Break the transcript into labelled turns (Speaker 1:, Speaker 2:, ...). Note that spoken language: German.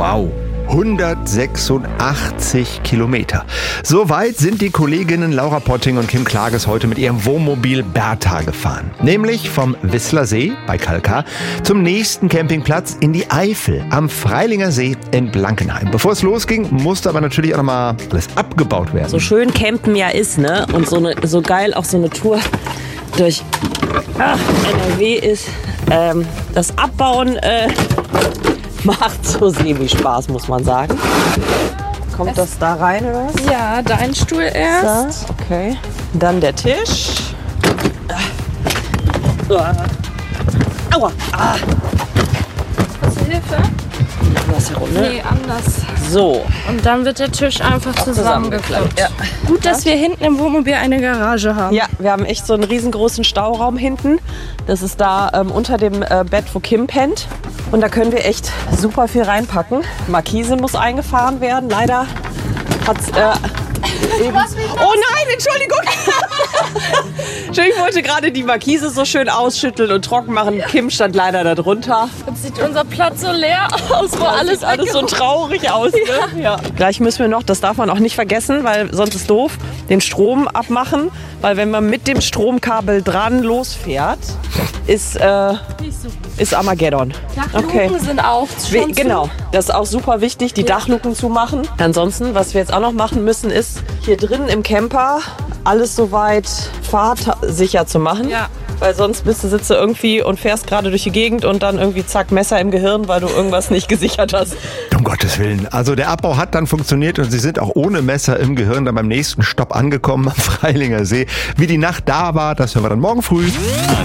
Speaker 1: Wow. 186 Kilometer. So weit sind die Kolleginnen Laura Potting und Kim Klages heute mit ihrem Wohnmobil Bertha gefahren. Nämlich vom Wissler See bei Kalkar zum nächsten Campingplatz in die Eifel am Freilinger See in Blankenheim. Bevor es losging, musste aber natürlich auch nochmal alles abgebaut werden.
Speaker 2: So schön campen ja ist, ne? Und so geil auch so eine Tour durch NRW ist. Das Abbauen macht so semi-Spaß, muss man sagen. Kommt das da rein oder was?
Speaker 3: Ja, dein Stuhl erst.
Speaker 2: So, okay. Dann der Tisch. Aua!
Speaker 3: Hast du Hilfe?
Speaker 2: Andersherum, ne?
Speaker 3: Nee, anders.
Speaker 2: So.
Speaker 3: Und dann wird der Tisch einfach zusammengeklappt.
Speaker 2: Ja.
Speaker 3: Gut, dass wir hinten im Wohnmobil eine Garage haben.
Speaker 2: Ja, wir haben echt so einen riesengroßen Stauraum hinten. Das ist da unter dem Bett, wo Kim pennt. Und da können wir echt super viel reinpacken. Markise muss eingefahren werden. Leider hat's eben... Oh nein, Entschuldigung! Ich wollte gerade die Markise so schön ausschütteln und trocken machen. Kim stand leider da drunter.
Speaker 3: Jetzt sieht unser Platz so leer aus, wo alles
Speaker 2: so traurig aus. Ne? Ja. Gleich müssen wir noch, das darf man auch nicht vergessen, weil sonst ist doof, den Strom abmachen. Weil wenn man mit dem Stromkabel dran losfährt, ist Armageddon.
Speaker 3: Dachluken sind auch schon
Speaker 2: Genau, das ist auch super wichtig, die Dachluken zu machen. Ansonsten, was wir jetzt auch noch machen müssen, ist hier drin im Camper alles soweit fahrtsicher zu machen.
Speaker 3: Ja.
Speaker 2: Weil sonst sitzt du irgendwie und fährst gerade durch die Gegend und dann irgendwie zack, Messer im Gehirn, weil du irgendwas nicht gesichert hast.
Speaker 1: Um Gottes Willen. Also der Abbau hat dann funktioniert und sie sind auch ohne Messer im Gehirn dann beim nächsten Stopp angekommen am Freilinger See. Wie die Nacht da war, das hören wir dann morgen früh.